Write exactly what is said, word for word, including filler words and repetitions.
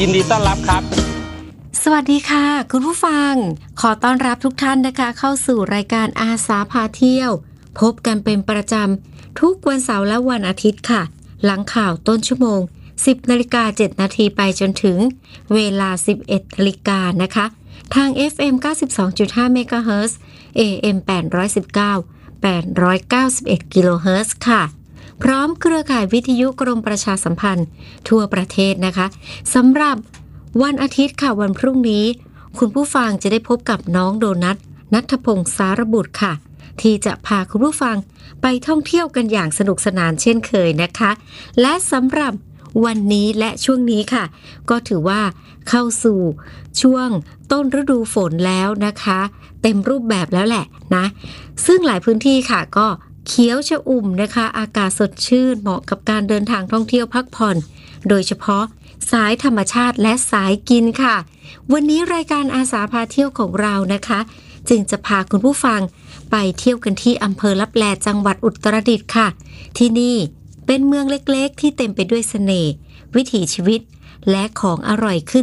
ยินดีต้อนรับครับสวัสดีค่ะคุณผู้ฟังขอต้อนรับทุกท่านนะคะเข้าสู่รายการอาสาพาเที่ยวพบกันเป็นประจำทุกวันเสาร์และวันอาทิตย์ค่ะหลังข่าวต้นชั่วโมง สิบนาฬิกาเจ็ดนาทีไปจนถึงเวลา สิบเอ็ดนาฬิกานะคะทาง เอฟ เอ็ม เก้าสิบสองจุดห้า เมกะเฮิรตซ์ เอ เอ็ม แปดร้อยสิบเก้า แปดร้อยเก้าสิบเอ็ด กิโลเฮิรตซ์ค่ะพร้อมเครือข่ายวิทยุกรมประชาสัมพันธ์ทั่วประเทศนะคะสำหรับวันอาทิตย์ค่ะวันพรุ่งนี้คุณผู้ฟังจะได้พบกับน้องโดนัทณัฐพงษ์สารบุตรค่ะที่จะพาคุณผู้ฟังไปท่องเที่ยวกันอย่างสนุกสนานเช่นเคยนะคะและสำหรับวันนี้และช่วงนี้ค่ะก็ถือว่าเข้าสู่ช่วงต้นฤดูฝนแล้วนะคะเต็มรูปแบบแล้วแหละนะซึ่งหลายพื้นที่ค่ะก็เขียวชอุ่มนะคะอากาศสดชื่นเหมาะกับการเดินทางท่องเที่ยวพักผ่อนโดยเฉพาะสายธรรมชาติและสายกินค่ะวันนี้รายการอาสาพาเที่ยวของเรานะคะจึงจะพาคุณผู้ฟังไปเที่ยวกันที่อำเภอลับแลจังหวัดอุตรดิตถ์ค่ะที่นี่เป็นเมืองเล็กๆที่เต็มไปด้วยเสน่ห์วิถีชีวิตและของอร่อยขึ้น